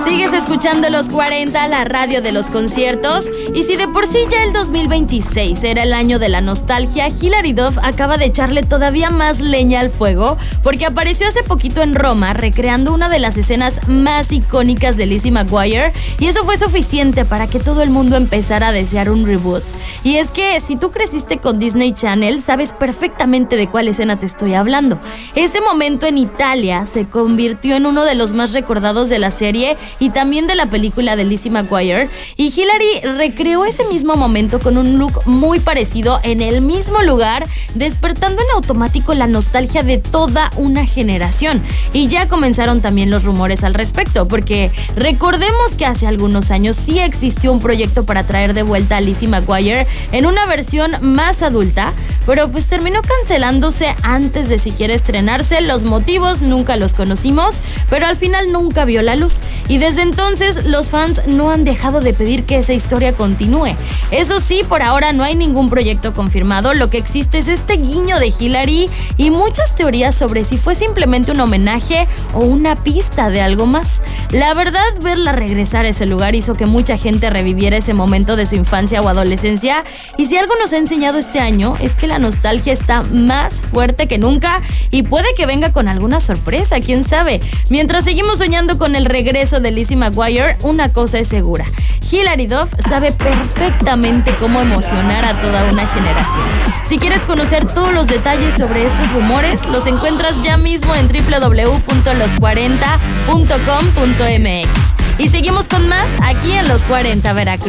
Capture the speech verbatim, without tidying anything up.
Sigues escuchando Los cuarenta, la radio de los conciertos. Y si de por sí ya el dos mil veintiséis era el año de la nostalgia, Hilary Duff acaba de echarle todavía más leña al fuego porque apareció hace poquito en Roma recreando una de las escenas más icónicas de Lizzie McGuire, y eso fue suficiente para que todo el mundo empezara a desear un reboot. Y es que si tú creciste con Disney Channel, sabes perfectamente de cuál escena te estoy hablando. Ese momento en Italia se convirtió en uno de los más recordados de la serie y también de la película de Lizzie McGuire, y Hilary recreó ese mismo momento con un look muy parecido en el mismo lugar, despertando en automático la nostalgia de toda una generación. Y ya comenzaron también los rumores al respecto, porque recordemos que hace algunos años sí existió un proyecto para traer de vuelta a Lizzie McGuire en una versión más adulta, pero pues terminó cancelándose antes de siquiera estrenarse. Los motivos nunca los conocimos, pero al final nunca vio la luz. Y desde entonces los fans no han dejado de pedir que esa historia continúe. Eso sí, por ahora no hay ningún proyecto confirmado. Lo que existe es este guiño de Hilary y muchas teorías sobre si fue simplemente un homenaje o una pista de algo más. La verdad, verla regresar a ese lugar hizo que mucha gente reviviera ese momento de su infancia o adolescencia, y si algo nos ha enseñado este año es que la nostalgia está más fuerte que nunca y puede que venga con alguna sorpresa, quién sabe. Mientras seguimos soñando con el regreso de Lizzie McGuire, una cosa es segura: Hilary Duff sabe perfectamente cómo emocionar a toda una generación. Si quieres conocer todos los detalles sobre estos rumores, los encuentras ya mismo en doble u doble u doble u punto los cuarenta punto com punto m x. Y seguimos con más aquí en Los cuarenta Veracruz.